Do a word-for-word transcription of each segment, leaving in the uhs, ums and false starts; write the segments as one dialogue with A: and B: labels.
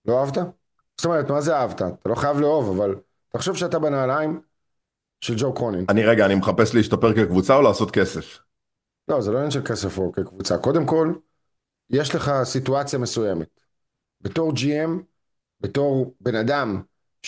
A: לא אהבת? זאת אומרת, מה זה אהבת? אתה לא חייב לאהוב, אבל תחשוב שאתה בנעליים של ג'ו קרונין.
B: אני רגע, אני מחפש להשתפר כקבוצה או לעשות כסף?
A: לא, זה לא עניין של כסף או כקבוצה. קודם כל, יש לך סיטואציה מסוימת. בתור ג'י אם, בתור בן אדם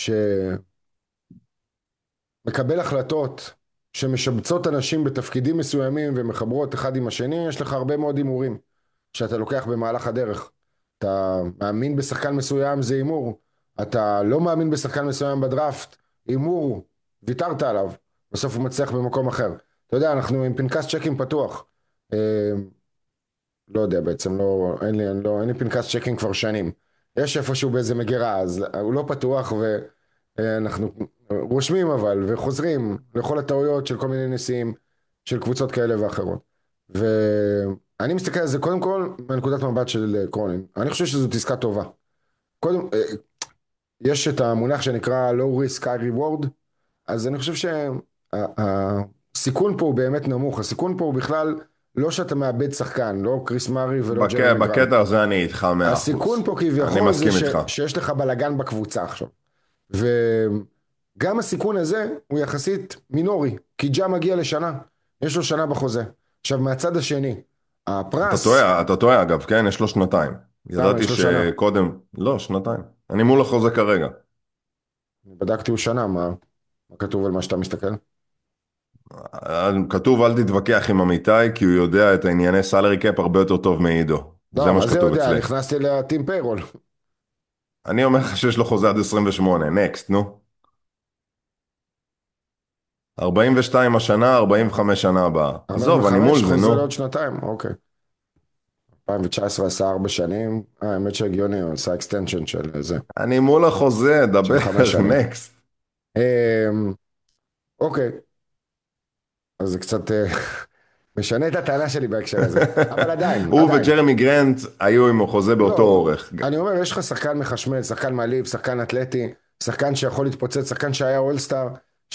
A: שמקבל החלטות שמשבצות אנשים בתפקידים מסוימים ומחברות אחד עם השני, יש לך הרבה מאוד הימורים שאתה לוקח במהלך הדרך. אתה מאמין בשחקן מסוים, זה הימור. אתה לא מאמין בשחקן מסוים בדראפט, הימור, ויתרת עליו. בסוף הוא מצליח במקום אחר. אתה יודע, אנחנו עם פנקס צ'קים פתוח. אה, לא יודע בעצם, לא, אין לי, לא, אין לי פנקס צ'קים כבר שנים. יש איפשהו באיזה מגירה, אז הוא לא פתוח ואנחנו רושמים אבל, וחוזרים לכל הטעויות של כל מיני נשיאים של קבוצות כאלה ואחרות. ואני מסתכל על זה קודם כל מנקודת מבט של קרונין. אני חושב שזאת עסקה טובה. קודם, אה, יש את המונח שנקרא low risk high reward, אז אני חושב שהסיכון פה הוא באמת נמוך. הסיכון פה הוא בכלל לא שאתה מאבד שחקן, לא קריס מארי ולא
B: בק...
A: ג'רמי גרנט.
B: בקטע הזה אני איתך מאה
A: הסיכון
B: אחוז.
A: פה
B: אני
A: כביכול זה
B: מסכים
A: ש...
B: איתך.
A: שיש לך בלגן בקבוצה עכשיו. וגם הסיכון הזה הוא יחסית מינורי, כי ג'ה מגיע לשנה, יש לו שנה בחוזה. עכשיו מהצד השני,
B: אתה
A: הפרס,
B: טועה, אתה טועה אגב, כן? יש לו שנתיים.
A: כמה
B: ידעתי
A: יש לו שנה?
B: שקודם... לא, שנתיים. אני מול החוזה כרגע.
A: בדקתי הוא שנה, מה, מה כתוב על מה שאתה מסתכל?
B: כתוב אל תתווכח עם אמיתי, כי הוא יודע את הענייני סלרי קאפ הרבה יותר טוב מעידו. זה
A: לא,
B: מה
A: מה זה
B: שכתוב
A: יודע?
B: אצלי.
A: נכנסתי לטים פיירול.
B: אני אומר לך שיש לו חוזה עד עשרים ושמונה, נקסט, נו. ארבעים ושתיים השנה, ארבעים וחמש שנה הבאה. עזוב, אני
A: ארבעים וחמש
B: מול זה,
A: חוזה
B: נו.
A: לעוד שנתיים, אוקיי. אלפיים תשע עשרה עשה ארבע שנים, אה, האמת שהגיוני, הוא עשה אקסטנשן של זה,
B: אני מול החוזה,
A: של
B: דבר,
A: חמש שנים.
B: נקסט.
A: אמ, אוקיי, אז זה קצת אה, משנה את הטענה שלי בהקשר הזה, אבל עדיין,
B: הוא
A: עדיין.
B: וג'רמי גרנט היו עם החוזה באותו
A: לא,
B: אורך.
A: אני אומר, יש לך שחקן מחשמל, שחקן מעליב, שחקן אתלטי, שחקן שיכול להתפוצץ, שחקן שהיה אולסטאר,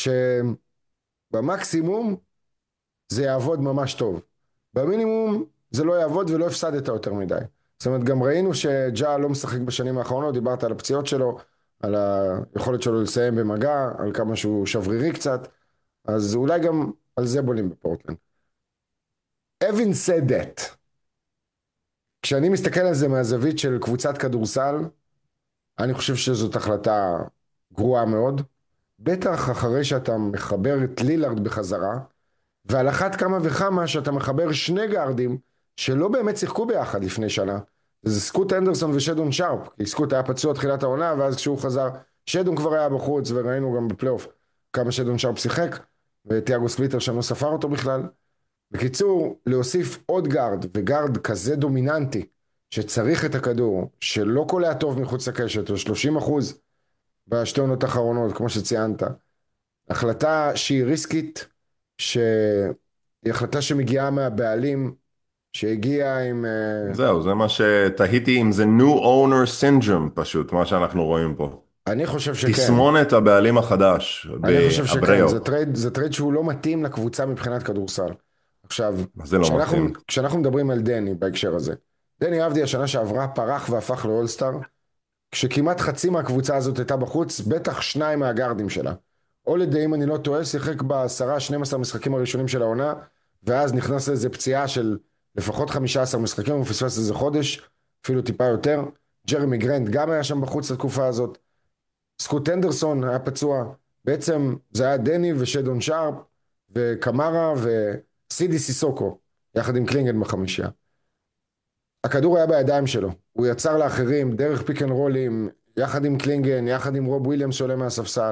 A: שבמקסימום זה יעבוד ממש טוב. במינימום זה לא יעבוד ולא הפסדת יותר מדי. זאת אומרת, גם ראינו שג'ה לא משחק בשנים האחרונות, דיברת על הפציעות שלו, על היכולת שלו לסיים במגע, על כמה שהוא שברירי קצת, אז אולי גם על זה בונים בפורטלנד. Having said that, כשאני מסתכל על זה מהזווית של קבוצת כדורסל, אני חושב שזאת החלטה גרועה מאוד, בטח אחרי שאתה מחבר את לילארד בחזרה, ועל אחת כמה וכמה שאתה מחבר שני גארדים שלא באמת שיחקו ביחד לפני שנה. זה סקוט אנדרסון ושדון שרפ, כי סקוט היה פצוע תחילת העונה, ואז כשהוא חזר, שדון כבר היה בחוץ, וראינו גם בפלייאוף כמה שדון שרפ שיחק, וטיאגו ספליטר שם לא ספר אותו בכלל. בקיצור, להוסיף עוד גארד, וגארד כזה דומיננטי, שצריך את הכדור, שלא קולע טוב מחוץ לקשת, או שלושים אחוז בשתי עונות האחרונות, כמו שציינת. החלטה שהיא ריסקית, שהיא החלטה שמגיעה מהבעלים, שהגיעה עם... אה,
B: זהו, זה מה שתהיתי אם זה New Owner Syndrome פשוט, מה שאנחנו רואים פה.
A: אני חושב שכן.
B: תסמונת הבעלים החדש
A: אני חושב שכן. זה
B: באבריאו.
A: טרייד, זה טרייד שהוא לא מתאים לקבוצה מבחינת כדורסל. עכשיו,
B: מה זה לא
A: כשאנחנו,
B: מתאים?
A: כשאנחנו מדברים על דני בהקשר הזה, דני עבדי השנה שעברה פרח והפך לאולסטאר, כשכמעט חצי מהקבוצה הזאת הייתה בחוץ, בטח שניים מהגארדים שלה. הולידיי, אם אני לא טועה, שיחק בעשרה, שנים עשר משחקים הראשונים של העונה, ואז נכנס לאיזה פציעה של לפחות חמישה עשר משחקים, הוא פספס איזה חודש, אפילו טיפה יותר. ג'רמי גרנט גם היה שם בחוץ לתקופה הזאת. סקוט אנדרסון היה פצוע. בעצם זה היה דני ושדון שרפ, וקמרה וסידי סיסוקו, יחד עם קלינגן בחמישייה. הכדור היה בידיים שלו, הוא יצר לאחרים דרך פיק אנד רולים, יחד עם קלינגן, יחד עם רוב וויליאמס שעולה מהספסל.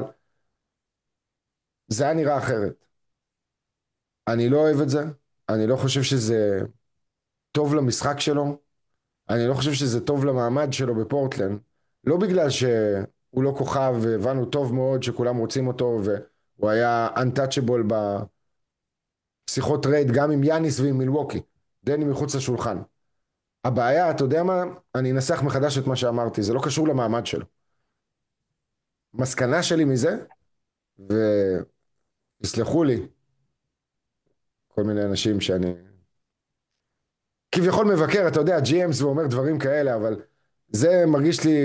A: זה היה נראה אחרת. אני לא אוהב את זה, אני לא חושב שזה טוב למשחק שלו, אני לא חושב שזה טוב למעמד שלו בפורטלנד, לא בגלל שהוא לא כוכב והבנו טוב מאוד שכולם רוצים אותו והוא היה untouchable בשיחות טרייד גם עם יאניס ועם מילווקי, דני מחוץ לשולחן. הבעיה, אתה יודע מה? אני אנסח מחדש את מה שאמרתי, זה לא קשור למעמד שלו. מסקנה שלי מזה, ויסלחו לי כל מיני אנשים שאני כביכול מבקר, אתה יודע, ג'י אמס ואומר דברים כאלה, אבל זה מרגיש לי